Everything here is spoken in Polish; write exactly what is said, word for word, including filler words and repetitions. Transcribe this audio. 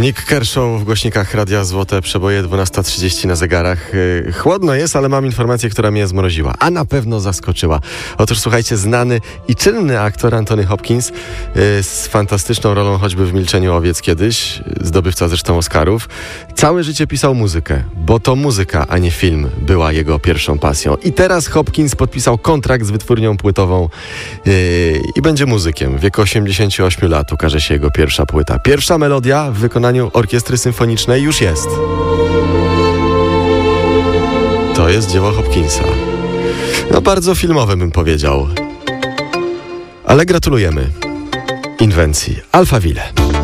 Nick Kershaw w głośnikach Radia Złote Przeboje, dwunasta trzydzieści na zegarach. Chłodno jest, ale mam informację, która mnie zmroziła, a na pewno zaskoczyła. Otóż słuchajcie, znany i czynny aktor Anthony Hopkins z fantastyczną rolą choćby w Milczeniu owiec kiedyś, zdobywca zresztą Oscarów, całe życie pisał muzykę, bo to muzyka, a nie film była jego pierwszą pasją. I teraz Hopkins podpisał kontrakt z wytwórnią płytową yy, i będzie muzykiem. W wieku osiemdziesięciu ośmiu lat ukaże się jego pierwsza płyta. Pierwsza melodia w wykonaniu orkiestry symfonicznej już jest. To jest dzieło Hopkinsa. No bardzo filmowe, bym powiedział. Ale gratulujemy inwencji Alphaville.